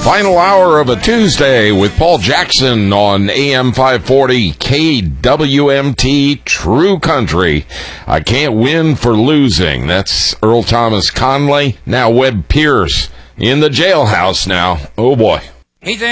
Final hour of a Tuesday with Paul Jackson on AM 540 KWMT True Country. I can't win for losing. That's Earl Thomas Conley. Now Webb Pierce in the jailhouse now. Oh boy.